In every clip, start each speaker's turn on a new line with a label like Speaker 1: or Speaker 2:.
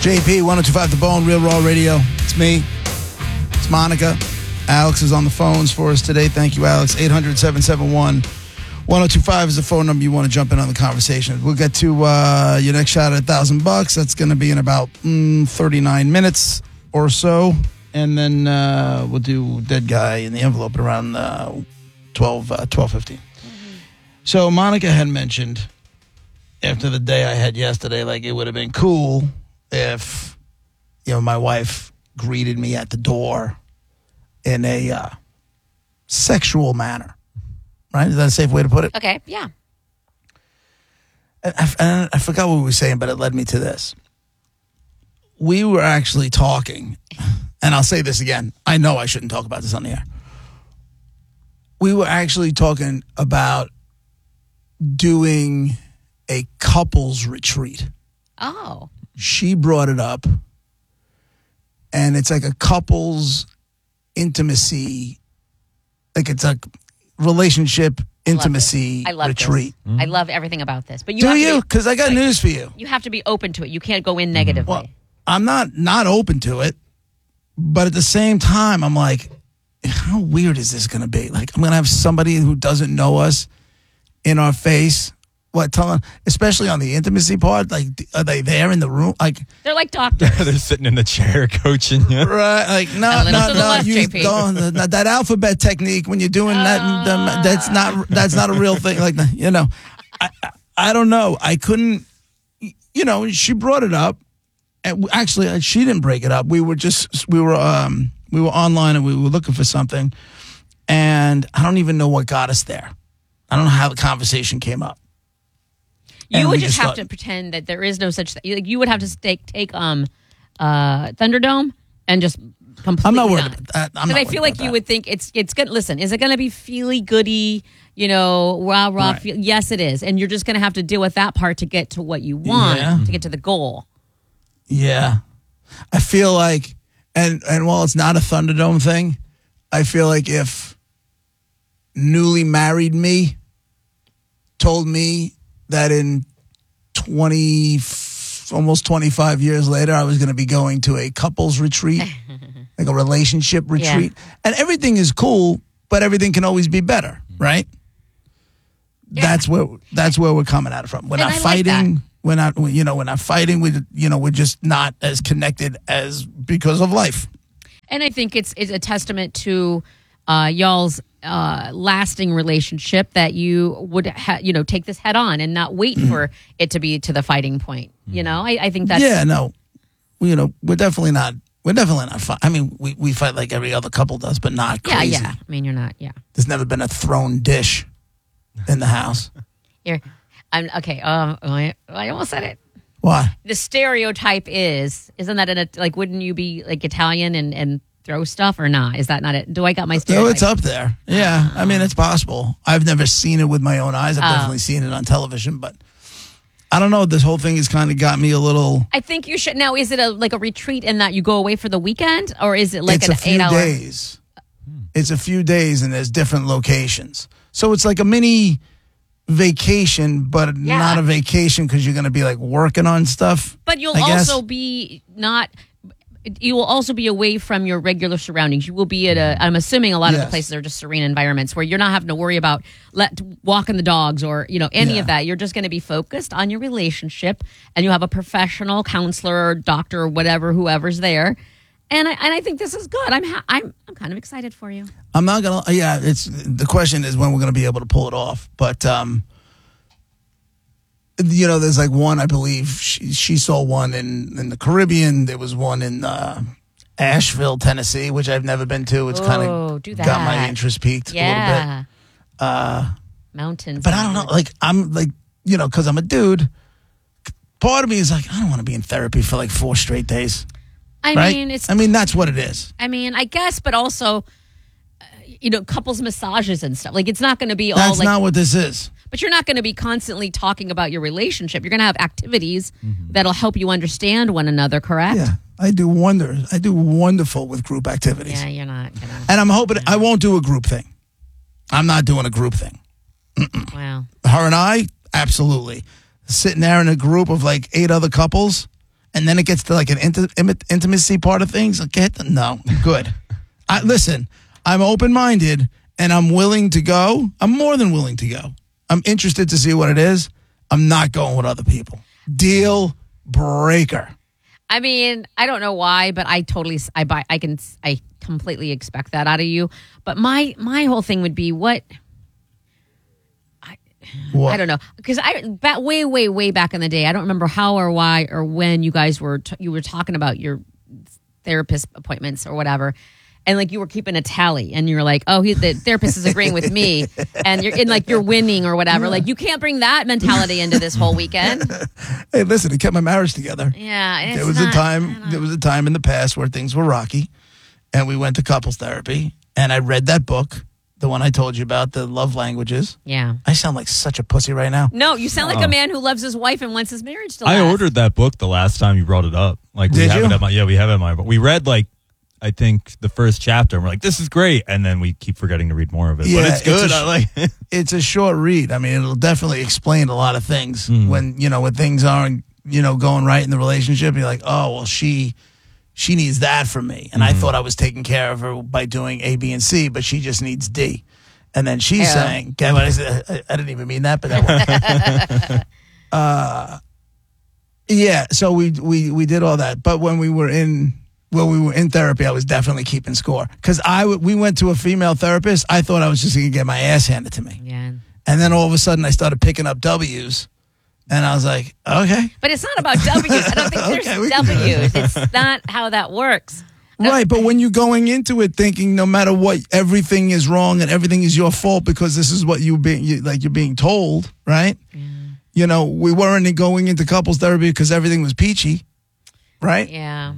Speaker 1: JP, 102.5 The Bone, Real Raw Radio. It's me. It's Monica. Alex is on the phones for us today. Thank you, Alex. 800-771-1025 is the phone number you want to jump in on the conversation. We'll get to your next shot at $1,000. That's going to be in about 39 minutes or so. And then we'll do Dead Guy in the Envelope at around 12:15. So Monica had mentioned after the day I had yesterday, like it would have been cool if, my wife greeted me at the door in a sexual manner. Right? Is that a safe way to put it?
Speaker 2: Okay, yeah.
Speaker 1: And I forgot what we were saying, but it led me to this. We were actually talking, and I'll say this again. I know I shouldn't talk about this on the air. We were actually talking about doing a couples retreat.
Speaker 2: Oh.
Speaker 1: She brought it up, and it's like a couples intimacy, like it's a relationship intimacy retreat.
Speaker 2: This. I love everything about this. But
Speaker 1: Do you? Because I got news for you.
Speaker 2: You have to be open to it. You can't go in negatively.
Speaker 1: Well, I'm not open to it, but at the same time, I'm like, how weird is this going to be? Like, I'm going to have somebody who doesn't know us in our face. What, telling, especially on the intimacy part, like, are they there in the room? Like,
Speaker 2: they're like doctors.
Speaker 3: They're sitting in the chair coaching you.
Speaker 1: Right, like, no, that alphabet technique when you're doing that's not a real thing. Like, I don't know. I couldn't, she brought it up. And actually, she didn't break it up. We were online and we were looking for something. And I don't even know what got us there. I don't know how the conversation came up.
Speaker 2: You would just have to pretend that there is no such thing. You would have to take Thunderdome and just completely.
Speaker 1: I'm not worried about that.
Speaker 2: Because I feel like you would think it's good. Listen, is it going to be feely goody? Rah rah.
Speaker 1: Right.
Speaker 2: Yes, it is, and you're just going to have to deal with that part to get to what you want, to get to the goal.
Speaker 1: Yeah, I feel like, and while it's not a Thunderdome thing, I feel like if newly married me told me that in almost 25 years later, I was going to be going to a couples retreat, like a relationship retreat. Yeah. And everything is cool, but everything can always be better, right? Yeah. That's where we're coming at it from. We're not fighting. We're not fighting. We're just not as connected as because of life.
Speaker 2: And I think it's a testament to y'all's lasting relationship that you would take this head on and not wait for it to be to the fighting point. I think that's
Speaker 1: we're definitely not I mean, we fight like every other couple does, but not crazy.
Speaker 2: Yeah. I mean, you're not. Yeah.
Speaker 1: There's never been a thrown dish in the house.
Speaker 2: I'm okay. I almost said it.
Speaker 1: Why?
Speaker 2: The stereotype isn't that wouldn't you be like Italian and throw stuff or not? Is that not it? Do I got my stereotype?
Speaker 1: No, it's up there. Yeah, I mean, it's possible. I've never seen it with my own eyes. I've definitely seen it on television, but I don't know. This whole thing has kind of got me a little. I
Speaker 2: think you should. Now, is it a retreat in that you go away for the weekend, or is it like an 8 hour?
Speaker 1: Days. It's a few days, and there's different locations. So it's like a mini vacation, but not a vacation because you're going to be like working on stuff.
Speaker 2: But you'll also be not. You will also be away from your regular surroundings. You will be at I'm assuming a lot of the places are just serene environments where you're not having to worry about walking the dogs or, any of that. You're just going to be focused on your relationship, and you have a professional counselor or doctor or whatever, whoever's there. And I think this is good. I'm kind of excited for you.
Speaker 1: I'm not going to, it's, the question is when we're going to be able to pull it off. But, there's like one, I believe she saw one in the Caribbean. There was one in Asheville, Tennessee, which I've never been to. It's kind of got my interest piqued a little bit.
Speaker 2: Mountains.
Speaker 1: But I don't know. Like, I'm like, because I'm a dude, part of me is like, I don't want to be in therapy for like 4 straight days. I mean, that's what it is.
Speaker 2: I mean, I guess, but also, couples massages and stuff. Like, it's not going to be all
Speaker 1: That's not what this is.
Speaker 2: But you're not going to be constantly talking about your relationship. You're going to have activities that'll help you understand one another, correct?
Speaker 1: Yeah, I do wonders. I do wonderful with group activities.
Speaker 2: Yeah, you're not.
Speaker 1: And I'm hoping I won't do a group thing. I'm not doing a group thing.
Speaker 2: Wow.
Speaker 1: Her and I, absolutely. Sitting there in a group of like 8 other couples and then it gets to like an intimacy part of things. Okay, no, good. Listen, I'm open-minded and I'm willing to go. I'm more than willing to go. I'm interested to see what it is. I'm not going with other people. Deal breaker.
Speaker 2: I mean, I don't know why, but I completely expect that out of you. But my whole thing would be what? I don't know, because way back in the day, I don't remember how or why or when you guys were talking about your therapist appointments or whatever. And like you were keeping a tally, and you're like, "Oh, the therapist is agreeing with me," and you're winning or whatever. Like you can't bring that mentality into this whole weekend.
Speaker 1: Hey, listen, it kept my marriage together.
Speaker 2: Yeah,
Speaker 1: there was a time in the past where things were rocky, and we went to couples therapy, and I read that book, the one I told you about, the love languages.
Speaker 2: Yeah,
Speaker 1: I sound like such a pussy right now.
Speaker 2: No, you sound like a man who loves his wife and wants his marriage to last.
Speaker 3: I ordered that book the last time you brought it up. Like,
Speaker 1: Did you?
Speaker 3: We have it at my. We read like, I think the first chapter, and we're like, this is great. And then we keep forgetting to read more of it.
Speaker 1: Yeah,
Speaker 3: but it's good. I like it.
Speaker 1: It's a short read. I mean, it'll definitely explain a lot of things when things aren't, going right in the relationship. You're like, oh, well, she needs that from me. And I thought I was taking care of her by doing A, B, and C, but she just needs D. And then she's saying, I didn't even mean that, but that was. Yeah, so we did all that. But when we were in therapy, I was definitely keeping score. Because we went to a female therapist. I thought I was just going to get my ass handed to me.
Speaker 2: Yeah.
Speaker 1: And then all of a sudden, I started picking up W's. And I was like, okay.
Speaker 2: But it's not about W's. I don't think there's W's. It's not how that works.
Speaker 1: Right, but when you're going into it thinking no matter what, everything is wrong and everything is your fault because this is what you're being told, right? Yeah. We weren't going into couples therapy because everything was peachy, right?
Speaker 2: Yeah.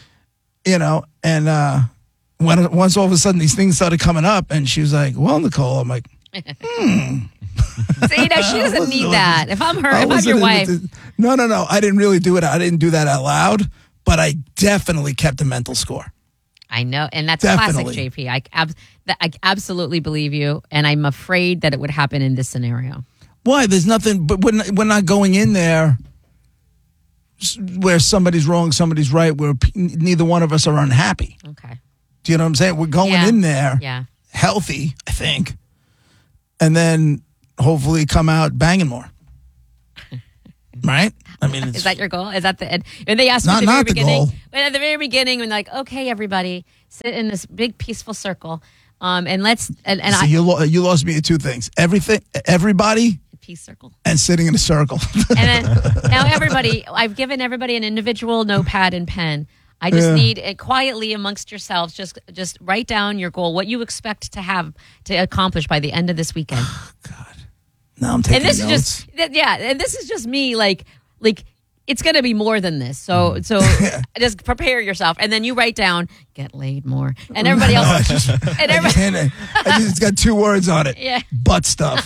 Speaker 1: And once all of a sudden these things started coming up, and she was like, well, Nicole, I'm like,
Speaker 2: See, she doesn't need that. If I'm your wife.
Speaker 1: No. I didn't really do it. I didn't do that out loud, but I definitely kept a mental score.
Speaker 2: I know. And that's
Speaker 1: Definitely.
Speaker 2: classic JP. I absolutely believe you. And I'm afraid that it would happen in this scenario.
Speaker 1: Why? There's nothing, but we're not going in there where somebody's wrong, somebody's right, where neither one of us are unhappy.
Speaker 2: Okay.
Speaker 1: Do you know what I'm saying? We're going in there healthy, I think, and then hopefully come out banging more. Right? I mean,
Speaker 2: is that your goal? Is that and they asked me at the very beginning? At the very beginning, when like, okay, everybody, sit in this big peaceful circle, and let's
Speaker 1: so you lost me at two things: everybody.
Speaker 2: Peace circle
Speaker 1: and sitting in a circle.
Speaker 2: And then now I've given everybody an individual notepad and pen. I just need it quietly amongst yourselves. Just write down your goal, what you expect to accomplish by the end of this weekend.
Speaker 1: Oh, God, now I'm taking notes.
Speaker 2: And this is just me. Like it's going to be more than this. So just prepare yourself, and then you write down "get laid more," and everybody else.
Speaker 1: It's got two words on it.
Speaker 2: Yeah.
Speaker 1: Butt stuff.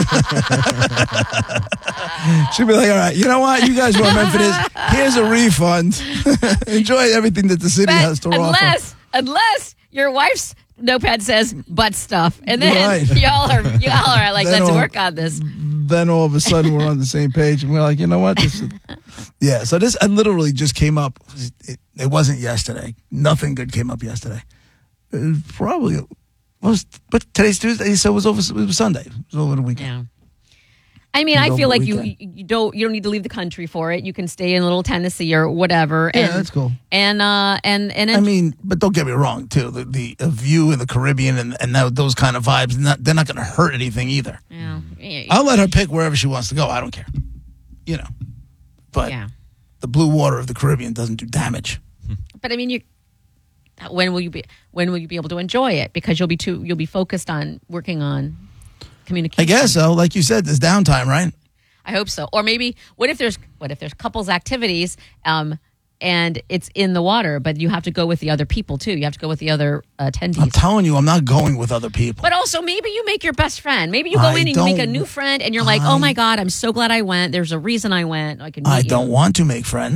Speaker 1: She'll be like, all right, you know what? You guys weren't meant for this. Here's a refund. Enjoy everything that the city has to offer.
Speaker 2: Unless your wife's notepad says butt stuff, and then
Speaker 1: right.
Speaker 2: y'all are like, let's work on this.
Speaker 1: Then all of a sudden we're on the same page, and we're like, you know what? So this I literally just came up. It wasn't yesterday. Nothing good came up yesterday. It but today's Tuesday, so it was Sunday. It was over the weekend.
Speaker 2: Yeah. I mean, I feel like you don't need to leave the country for it. You can stay in Little Tennessee or whatever.
Speaker 1: Yeah, that's cool.
Speaker 2: And I
Speaker 1: mean, but don't get me wrong too. The view in the Caribbean and those kind of vibes, they're not going to hurt anything either.
Speaker 2: Yeah.
Speaker 1: I'll let her pick wherever she wants to go. I don't care. But the blue water of the Caribbean doesn't do damage.
Speaker 2: But I mean, when will you be able to enjoy it? Because you'll be focused on working on communication.
Speaker 1: I guess so. Like you said, there's downtime, right?
Speaker 2: I hope so. Or maybe what if there's couples activities and it's in the water, but you have to go with the other people too. You have to go with the other attendees.
Speaker 1: I'm telling you, I'm not going with other people.
Speaker 2: But also maybe you make your best friend. Maybe you go in and you make a new friend and you're like, oh my God, I'm so glad I went. There's a reason I went. I don't
Speaker 1: want to make friends.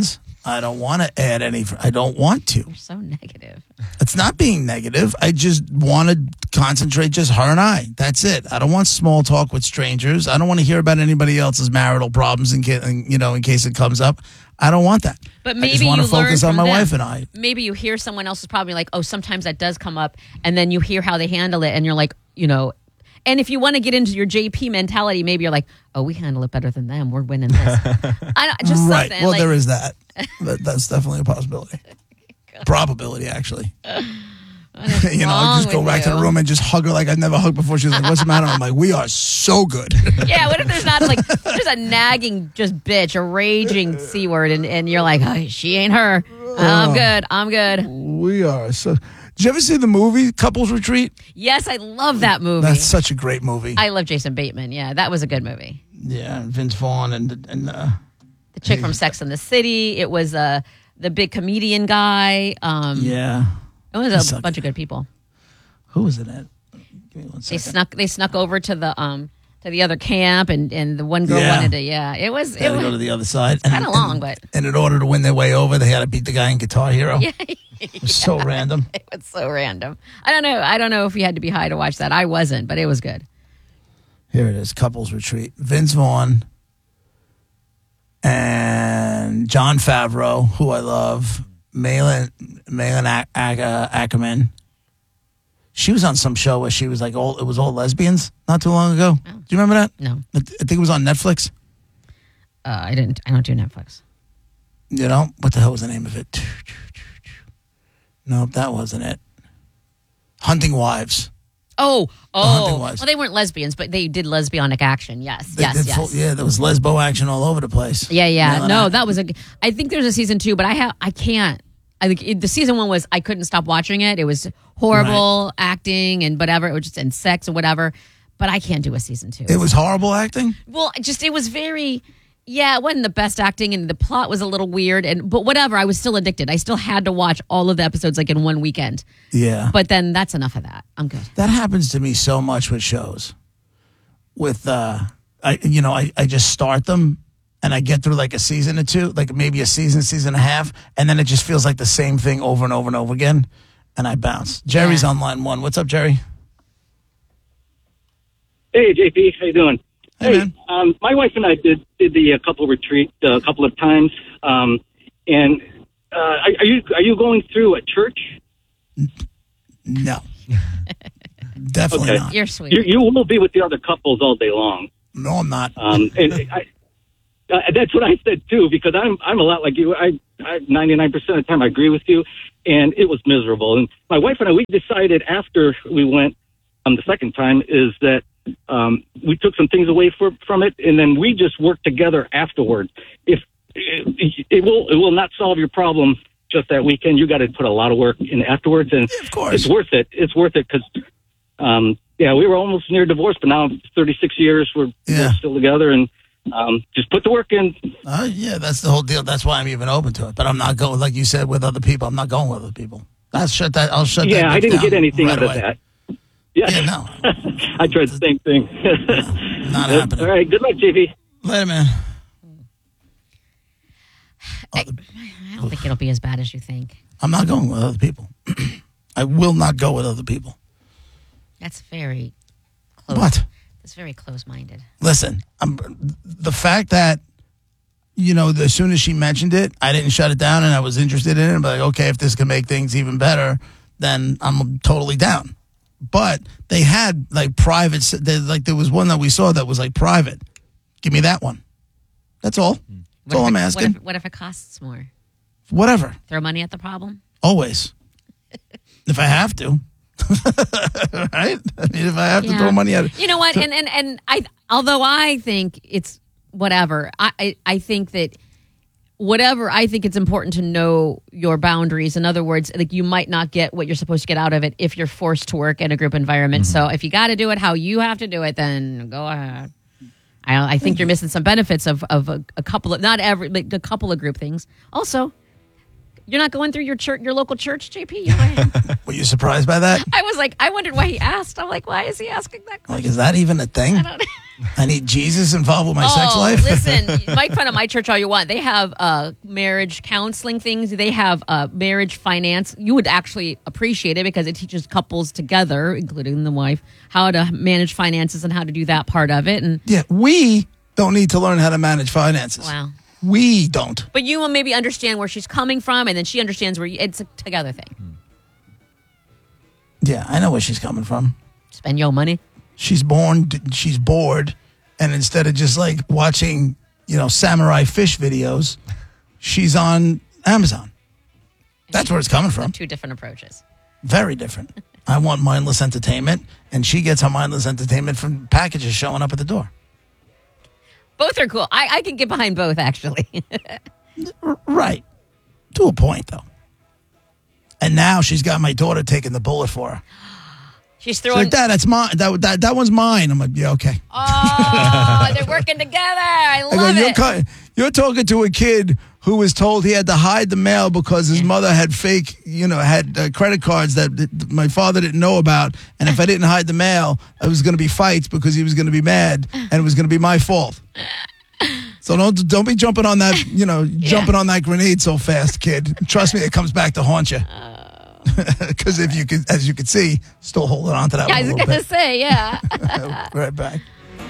Speaker 1: I don't want to add any. I don't want to.
Speaker 2: You're so negative.
Speaker 1: It's not being negative. I just want to concentrate just her and I. That's it. I don't want small talk with strangers. I don't want to hear about anybody else's marital problems in case it comes up. I don't want that.
Speaker 2: But maybe
Speaker 1: I just want
Speaker 2: you
Speaker 1: to focus
Speaker 2: learn
Speaker 1: on
Speaker 2: from
Speaker 1: my
Speaker 2: them.
Speaker 1: wife and I.
Speaker 2: Maybe you hear someone else's problem, like, oh, sometimes that does come up, and then you hear how they handle it, and you're like, and if you want to get into your JP mentality, maybe you're like, oh, we handle it better than them. We're winning this. Just
Speaker 1: Right.
Speaker 2: something.
Speaker 1: Well,
Speaker 2: like,
Speaker 1: there is that. That's definitely a possibility. Probability, actually. Just go back to the room and just hug her like I've never hugged before. She's like, what's the matter? I'm like, we are so good.
Speaker 2: Yeah, what if there's not just a nagging just bitch, a raging C word, and you're like, oh, she ain't her. I'm good.
Speaker 1: We are so. Did you ever see the movie Couples Retreat?
Speaker 2: Yes, I love that movie.
Speaker 1: That's such a great movie.
Speaker 2: I love Jason Bateman. Yeah, that was a good movie.
Speaker 1: Yeah, Vince Vaughn and
Speaker 2: the chick from Sex and the City. It was the big comedian guy.
Speaker 1: Yeah.
Speaker 2: It was a bunch of good people.
Speaker 1: Who was in it? Give me one second.
Speaker 2: They snuck over to the other camp, and the one girl wanted to. Yeah, it was.
Speaker 1: They had to go to the other side.
Speaker 2: Kind of long, but
Speaker 1: and in order to win their way over, they had to beat the guy in Guitar Hero.
Speaker 2: Yeah.
Speaker 1: It was so random.
Speaker 2: It was so random. I don't know if you had to be high to watch that. I wasn't, but it was good.
Speaker 1: Here it is, Couples Retreat. Vince Vaughn and Jon Favreau, who I love. Malin Ackerman. She was on some show where she was like, it was all lesbians not too long ago.
Speaker 2: Oh.
Speaker 1: Do you remember that?
Speaker 2: No.
Speaker 1: I think it was on Netflix.
Speaker 2: I don't do Netflix.
Speaker 1: What the hell was the name of it? Nope, that wasn't it. Hunting Wives.
Speaker 2: Oh.
Speaker 1: Hunting Wives.
Speaker 2: Well, they weren't lesbians, but they did lesbianic action. Yes.
Speaker 1: There was lesbo action all over the place.
Speaker 2: Yeah. No, that was I think there's a season 2, but I can't. I think the season 1 was I couldn't stop watching it. It was horrible acting and whatever. It was just and sex or whatever. But I can't do a season 2.
Speaker 1: It was horrible acting.
Speaker 2: Well, it was very. Yeah, it wasn't the best acting, and the plot was a little weird. But whatever, I was still addicted. I still had to watch all of the episodes like in one weekend.
Speaker 1: Yeah.
Speaker 2: But then that's enough of that. I'm good.
Speaker 1: That happens to me so much with shows. With I just start them and I get through like a season or two, like maybe a season and a half, and then it just feels like the same thing over and over and over again, and I bounce. Jerry's on line 1. What's up, Jerry?
Speaker 4: Hey, JP, how you doing?
Speaker 1: Hey, man.
Speaker 4: My wife and I did the couple retreat a couple of times. And are you going through a church?
Speaker 1: No, definitely not.
Speaker 2: You're sweet.
Speaker 4: You will be with the other couples all day long.
Speaker 1: No, I'm not.
Speaker 4: And that's what I said too, because I'm a lot like you. I 99% of the time I agree with you, and it was miserable. And my wife and I, we decided after we went the second time is that. We took some things away from it, and then we just worked together afterwards. If it will not solve your problem just that weekend. You got to put a lot of work in afterwards, and
Speaker 1: of course.
Speaker 4: it's worth it. It's worth it because, we were almost near divorce, but now 36 years we're still together, and just put the work in.
Speaker 1: That's the whole deal. That's why I'm even open to it. But I'm not going, like you said, with other people. I'm not going with other people. I'll shut that.
Speaker 4: Yeah, I didn't get anything
Speaker 1: right
Speaker 4: out
Speaker 1: away.
Speaker 4: of that.
Speaker 1: Yeah, no.
Speaker 4: I tried the same thing.
Speaker 1: Not happening.
Speaker 4: All right, good luck, JP.
Speaker 1: Later, man.
Speaker 2: I don't think it'll be as bad as you think.
Speaker 1: I'm not going with other people. I will not go with other people.
Speaker 2: That's very close.
Speaker 1: What?
Speaker 2: That's very close-minded.
Speaker 1: Listen, the fact that, as soon as she mentioned it, I didn't shut it down and I was interested in it. But like, okay, if this can make things even better, then I'm totally down. But they had like private, there was one that we saw that was like private. Give me that one. That's all. That's all I'm asking.
Speaker 2: What if it costs more?
Speaker 1: Whatever.
Speaker 2: Throw money at the problem?
Speaker 1: Always. If I have to. Right? I mean, if I have to throw money at it.
Speaker 2: You know what? And although I think it's whatever, I think that whatever, I think it's important to know your boundaries. In other words, like you might not get what you're supposed to get out of it if you're forced to work in a group environment.
Speaker 1: Mm-hmm.
Speaker 2: So if you got to do it how you have to do it, then go ahead. I think you're missing some benefits of a couple of, not every, like a couple of group things. Also, You're not going through your local church, JP?
Speaker 1: Were you surprised by that?
Speaker 2: I was like, I wondered why he asked. I'm like, why is he asking that question?
Speaker 1: Like, is that even a thing?
Speaker 2: I don't know.
Speaker 1: I need Jesus involved with my sex life?
Speaker 2: Listen, make fun of my church all you want. They have marriage counseling things. They have marriage finance. You would actually appreciate it because it teaches couples together, including the wife, how to manage finances and how to do that part of it. And
Speaker 1: Yeah, we don't need to learn how to manage finances.
Speaker 2: wow.
Speaker 1: We don't.
Speaker 2: But you will maybe understand where she's coming from, and then she understands where it's a together thing.
Speaker 1: Yeah, I know where she's coming from.
Speaker 2: Spend your money.
Speaker 1: She's bored, and instead of just like watching, samurai fish videos, she's on Amazon. That's where it's coming from.
Speaker 2: Two different approaches.
Speaker 1: Very different. I want mindless entertainment, and she gets her mindless entertainment from packages showing up at the door.
Speaker 2: Both are cool. I can get behind both, actually.
Speaker 1: Right. To a point, though. And now she's got my daughter taking the bullet for her.
Speaker 2: She's
Speaker 1: She's
Speaker 2: throwing.
Speaker 1: like, Dad, that's mine. That one's mine. I'm like, yeah, okay.
Speaker 2: Oh, they're working together. I love it.
Speaker 1: You're talking to a kid who was told he had to hide the mail because his mother had fake, had credit cards that my father didn't know about. And if I didn't hide the mail, it was going to be fights because he was going to be mad and it was going to be my fault. So don't be jumping on that, jumping on that grenade so fast, kid. Trust me, it comes back to haunt you. Because as you can see, still holding on to that.
Speaker 2: Yeah, I was going to say, yeah.
Speaker 1: Right back.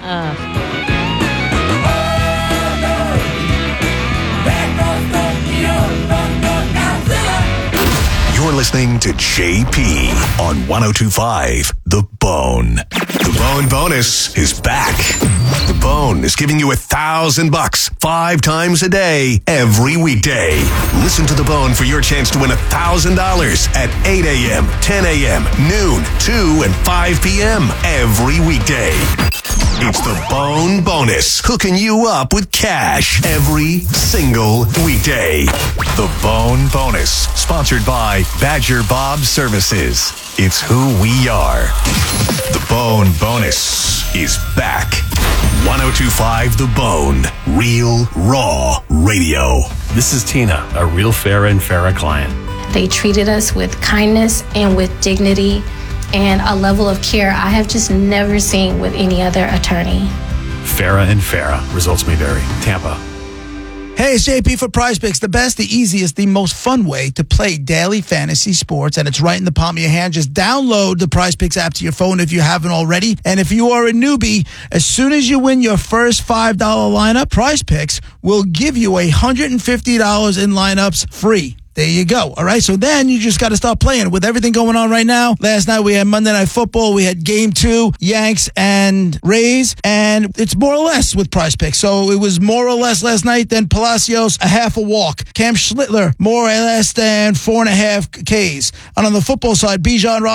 Speaker 5: You're listening to JP on 102.5 The Bone. The Bone Bonus is back. The Bone is giving you $1,000 5 times a day, every weekday. Listen to The Bone for your chance to win $1,000 at 8 a.m., 10 a.m., noon, 2, and 5 p.m. every weekday. It's The Bone Bonus, hooking you up with cash every single weekday. The Bone Bonus, sponsored by Badger Bob Services. It's who we are. The Bone Bonus is back. 102.5 The Bone, real, raw radio.
Speaker 6: This is Tina, a real Farah and Farah client.
Speaker 7: They treated us with kindness and with dignity and a level of care I have just never seen with any other attorney.
Speaker 6: Farah and Farah, results may vary. Tampa.
Speaker 1: Hey, it's JP for PrizePicks, the best, the easiest, the most fun way to play daily fantasy sports, and it's right in the palm of your hand. Just download the PrizePicks app to your phone if you haven't already. And if you are a newbie, as soon as you win your first $5 lineup, PrizePicks will give you $150 in lineups free. There you go. All right. So then you just got to start playing with everything going on right now. Last night we had Monday Night Football. We had Game 2, Yanks and Rays. And it's more or less with PrizePicks. So it was more or less last night than Palacios, a half a walk. Cam Schlittler, more or less than 4.5 Ks. And on the football side, Bijan